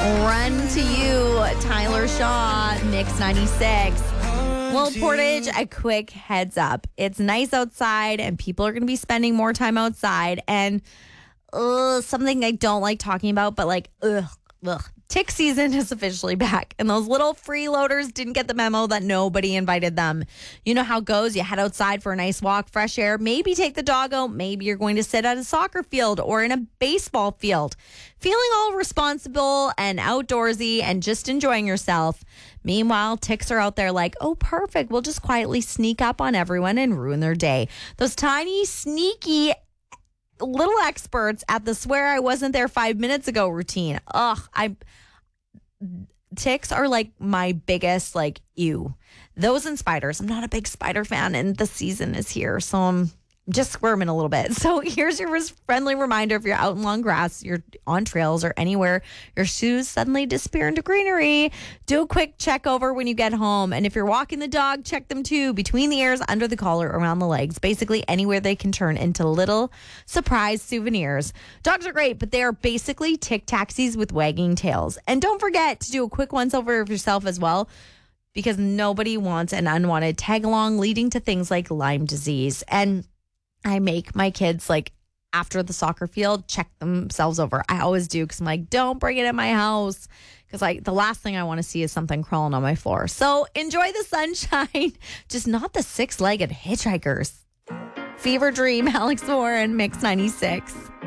Run to You, Tyler Shaw, Mix 96. Well, Portage, a quick heads up. It's nice outside and people are going to be spending more time outside. And something I don't like talking about, but tick season is officially back. And those little freeloaders didn't get the memo that nobody invited them. You know how it goes. You head outside for a nice walk, fresh air, maybe take the dog out. Maybe you're going to sit at a soccer field or in a baseball field, feeling all responsible and outdoorsy and just enjoying yourself. Meanwhile, ticks are out there like, oh, perfect. We'll just quietly sneak up on everyone and ruin their day. Those tiny, sneaky little experts at the swear I wasn't there 5 minutes ago routine. Ticks are like my biggest, ew. Those and spiders. I'm not a big spider fan, and the season is here, so I'm just squirming a little bit. So here's your friendly reminder: if you're out in long grass, you're on trails or anywhere, your shoes suddenly disappear into greenery, do a quick check over when you get home. And if you're walking the dog, check them too, between the ears, under the collar, around the legs, basically anywhere they can turn into little surprise souvenirs. Dogs are great, but they are basically tick taxis with wagging tails. And don't forget to do a quick once over of yourself as well, because nobody wants an unwanted tag along leading to things like Lyme disease. And I make my kids, after the soccer field, check themselves over. I always do, because I'm like, don't bring it in my house, because the last thing I want to see is something crawling on my floor. So enjoy the sunshine, just not the six-legged hitchhikers. Fever Dream, Alex Warren, Mix 96.